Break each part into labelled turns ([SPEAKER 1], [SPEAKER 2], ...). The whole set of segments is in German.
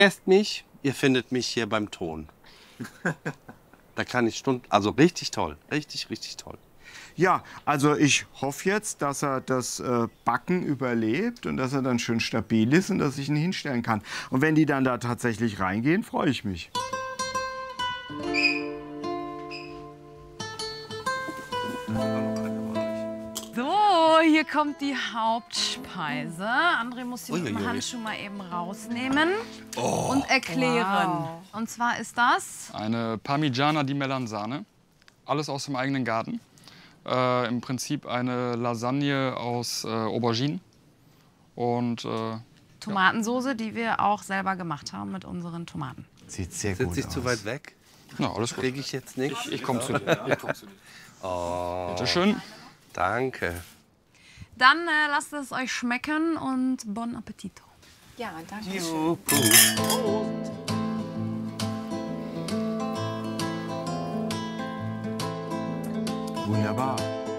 [SPEAKER 1] Esst mich, ihr findet mich hier beim Ton. Da kann ich Stunden, also richtig toll, richtig, richtig toll.
[SPEAKER 2] Ja, also ich hoffe jetzt, dass er das Backen überlebt und dass er dann schön stabil ist und dass ich ihn hinstellen kann. Und wenn die dann da tatsächlich reingehen, freue ich mich.
[SPEAKER 3] So, hier kommt die Hauptspeise. André muss den Handschuh mal eben rausnehmen und erklären. Wow. Und zwar ist das?
[SPEAKER 4] Eine Parmigiana di Melanzane. Alles aus dem eigenen Garten. Im Prinzip eine Lasagne aus Auberginen und
[SPEAKER 3] Tomatensoße, die wir auch selber gemacht haben mit unseren Tomaten.
[SPEAKER 2] Sieht sehr gut aus.
[SPEAKER 1] Sitze ich zu weit weg?
[SPEAKER 4] Ja, alles gut.
[SPEAKER 1] Kriege ich jetzt nicht?
[SPEAKER 4] Ich komme zu dir.
[SPEAKER 1] Oh,
[SPEAKER 4] bitte schön.
[SPEAKER 1] Danke.
[SPEAKER 3] Dann lasst es euch schmecken und bon appetito.
[SPEAKER 5] Ja, danke schön.
[SPEAKER 2] Wunderbar.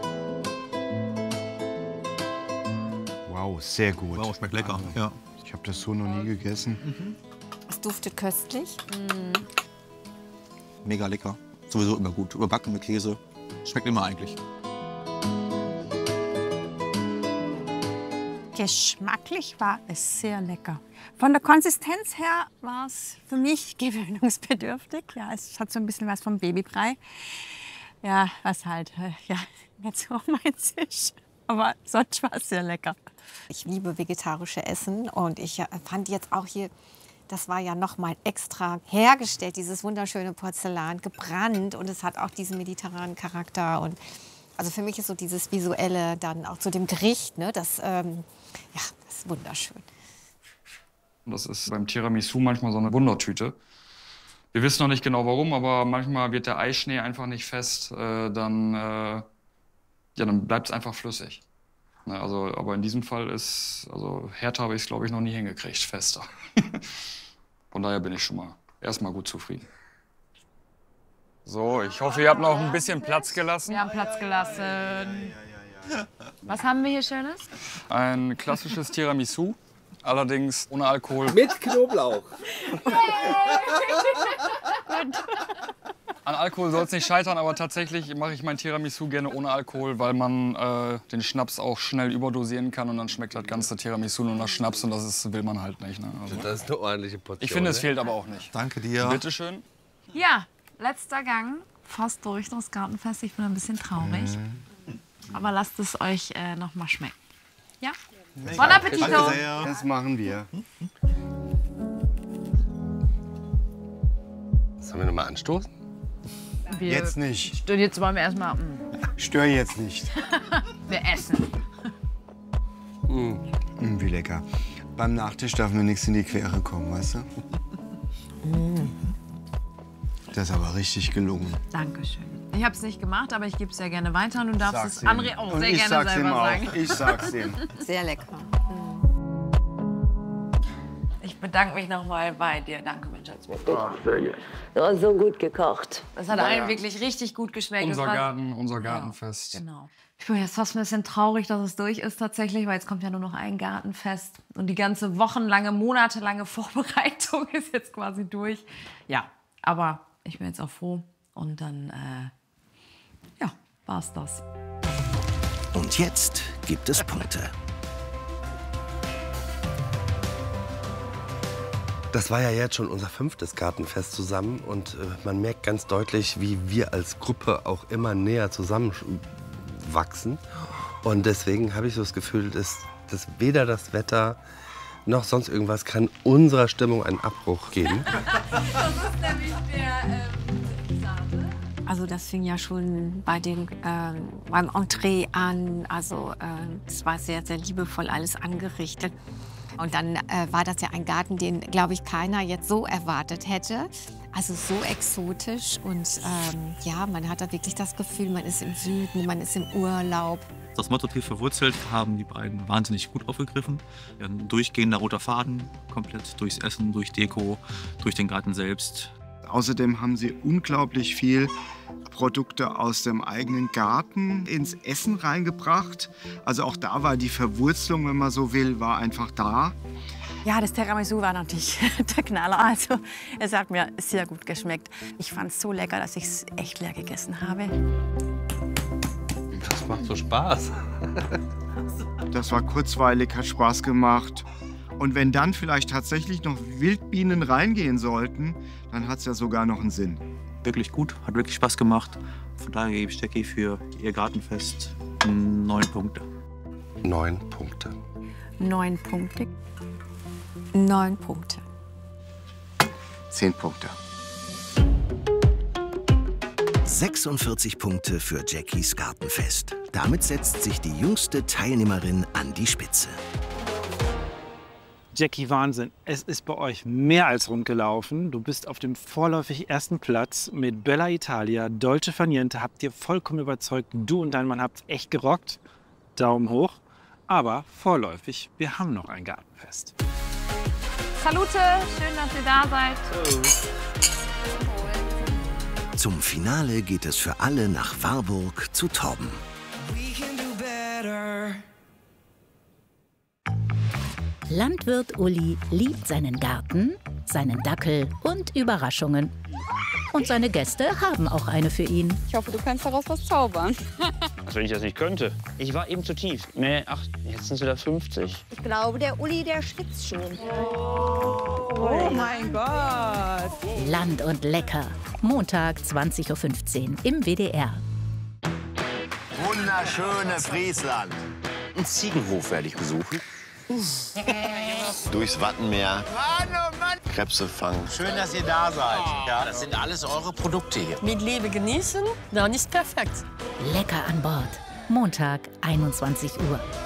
[SPEAKER 2] Wow, sehr gut.
[SPEAKER 6] Wow, schmeckt lecker. Ja.
[SPEAKER 2] Ich habe das so noch nie gegessen.
[SPEAKER 5] Es duftet köstlich.
[SPEAKER 6] Mega lecker. Sowieso immer gut. Überbacken mit Käse. Schmeckt immer eigentlich.
[SPEAKER 7] Geschmacklich war es sehr lecker. Von der Konsistenz her war es für mich gewöhnungsbedürftig. Ja, es hat so ein bisschen was vom Babybrei. Ja, was halt ja, nicht so meins ist. Aber sonst war es sehr lecker.
[SPEAKER 5] Ich liebe vegetarische Essen und ich fand jetzt auch hier, das war ja noch mal extra hergestellt, dieses wunderschöne Porzellan, gebrannt und es hat auch diesen mediterranen Charakter. Und also für mich ist so dieses Visuelle dann auch zu dem Gericht, ne, das, ja, das ist wunderschön.
[SPEAKER 4] Das ist beim Tiramisu manchmal so eine Wundertüte. Wir wissen noch nicht genau warum, aber manchmal wird der Eischnee einfach nicht fest, dann bleibt es einfach flüssig. Ne, also, aber in diesem Fall ist, also härter habe ich es, glaube ich, noch nie hingekriegt, fester. Von daher bin ich schon mal erstmal gut zufrieden. So, ich hoffe, ihr habt noch ein bisschen Platz gelassen.
[SPEAKER 3] Wir haben Platz gelassen. Was haben wir hier Schönes?
[SPEAKER 4] Ein klassisches Tiramisu, allerdings ohne Alkohol.
[SPEAKER 1] Mit Knoblauch.
[SPEAKER 4] An Alkohol soll es nicht scheitern, aber tatsächlich mache ich mein Tiramisu gerne ohne Alkohol, weil man den Schnaps auch schnell überdosieren kann und dann schmeckt das ganze Tiramisu nur nach Schnaps und will man halt nicht. Ne? Also,
[SPEAKER 1] das ist eine ordentliche Portion.
[SPEAKER 4] Ich finde, es fehlt aber auch nicht.
[SPEAKER 6] Danke dir.
[SPEAKER 4] Bitte schön.
[SPEAKER 3] Ja, letzter Gang. Fast durch das Gartenfest. Ich bin ein bisschen traurig. Aber lasst es euch noch mal schmecken. Ja? Bon Appetito!
[SPEAKER 6] Danke sehr.
[SPEAKER 2] Das machen wir.
[SPEAKER 1] Sollen wir noch mal anstoßen?
[SPEAKER 2] Jetzt nicht.
[SPEAKER 3] Jetzt wollen wir erstmal.
[SPEAKER 2] Stör jetzt nicht.
[SPEAKER 3] Wir essen.
[SPEAKER 2] Wie lecker. Beim Nachtisch darf mir nichts in die Quere kommen, weißt du? Das ist aber richtig gelungen.
[SPEAKER 3] Dankeschön. Ich habe es nicht gemacht, aber ich gebe es sehr gerne weiter. Und du darfst es André auch
[SPEAKER 2] Und
[SPEAKER 3] sehr
[SPEAKER 2] ich
[SPEAKER 3] gerne
[SPEAKER 2] sag's
[SPEAKER 3] selber
[SPEAKER 2] ihm auch.
[SPEAKER 3] sagen.
[SPEAKER 2] Ich sag's ihm.
[SPEAKER 5] Sehr lecker.
[SPEAKER 3] Ich bedanke mich nochmal bei dir. Danke, mein Schatz.
[SPEAKER 8] Du hast so gut gekocht.
[SPEAKER 3] Das hat allen wirklich richtig gut geschmeckt.
[SPEAKER 4] Unser Gartenfest.
[SPEAKER 3] Genau. Ich bin jetzt fast ein bisschen traurig, dass es durch ist tatsächlich, weil jetzt kommt ja nur noch ein Gartenfest. Und die ganze wochenlange, monatelange Vorbereitung ist jetzt quasi durch. Ja, aber ich bin jetzt auch froh. Und dann, ja, war's das.
[SPEAKER 9] Und jetzt gibt es Punkte.
[SPEAKER 1] Das war ja jetzt schon unser 5. Gartenfest zusammen und man merkt ganz deutlich, wie wir als Gruppe auch immer näher zusammenwachsen. Und deswegen habe ich so das Gefühl, dass weder das Wetter noch sonst irgendwas kann unserer Stimmung einen Abbruch geben.
[SPEAKER 3] Das ist nämlich der
[SPEAKER 5] Also das fing ja schon beim Entree an. Also es war sehr, sehr liebevoll alles angerichtet. Und dann war das ja ein Garten, den, glaube ich, keiner jetzt so erwartet hätte. Also so exotisch und ja, man hat da wirklich das Gefühl, man ist im Süden, man ist im Urlaub.
[SPEAKER 6] Das Motto tief verwurzelt haben die beiden wahnsinnig gut aufgegriffen. Ja, ein durchgehender roter Faden, komplett durchs Essen, durch Deko, durch den Garten selbst.
[SPEAKER 2] Außerdem haben sie unglaublich viel Produkte aus dem eigenen Garten ins Essen reingebracht. Also auch da war die Verwurzelung, wenn man so will, war einfach da.
[SPEAKER 7] Ja, das Tiramisu war natürlich der Knaller. Also, es hat mir sehr gut geschmeckt. Ich fand es so lecker, dass ich es echt leer gegessen habe.
[SPEAKER 1] Das macht so Spaß.
[SPEAKER 2] Das war kurzweilig, hat Spaß gemacht. Und wenn dann vielleicht tatsächlich noch Wildbienen reingehen sollten, dann hat es ja sogar noch einen Sinn.
[SPEAKER 6] Wirklich gut, hat wirklich Spaß gemacht. Von daher gebe ich Jackie für ihr Gartenfest 9 Punkte.
[SPEAKER 1] 9 Punkte.
[SPEAKER 7] 9 Punkte.
[SPEAKER 5] 9 Punkte.
[SPEAKER 2] 10 Punkte.
[SPEAKER 9] 46 Punkte für Jackies Gartenfest. Damit setzt sich die jüngste Teilnehmerin an die Spitze.
[SPEAKER 10] Jackie, Wahnsinn. Es ist bei euch mehr als rund gelaufen. Du bist auf dem vorläufig ersten Platz mit Bella Italia. Dolce Far Niente habt ihr vollkommen überzeugt. Du und dein Mann habt echt gerockt. Daumen hoch. Aber vorläufig, wir haben noch ein Gartenfest.
[SPEAKER 3] Salute, schön, dass ihr da seid.
[SPEAKER 9] Zum Finale geht es für alle nach Warburg zu Torben.
[SPEAKER 11] Landwirt Uli liebt seinen Garten, seinen Dackel und Überraschungen. Und seine Gäste haben auch eine für ihn.
[SPEAKER 12] Ich hoffe, du kannst daraus was zaubern.
[SPEAKER 13] Als wenn ich das nicht könnte. Ich war eben zu tief. Nee, ach, jetzt sind es wieder 50.
[SPEAKER 14] Ich glaube, der Uli, der schwitzt schon.
[SPEAKER 12] Oh mein Gott.
[SPEAKER 11] Land und Lecker. Montag 20:15 Uhr im WDR.
[SPEAKER 15] Wunderschöne Friesland.
[SPEAKER 16] Einen Ziegenhof werde ich besuchen. Durchs Wattenmeer.
[SPEAKER 15] Mann, oh Mann.
[SPEAKER 16] Krebse fangen.
[SPEAKER 15] Schön, dass ihr da seid. Ja, das sind alles eure Produkte hier.
[SPEAKER 12] Mit Liebe genießen, dann ist perfekt.
[SPEAKER 11] Lecker an Bord. Montag 21 Uhr.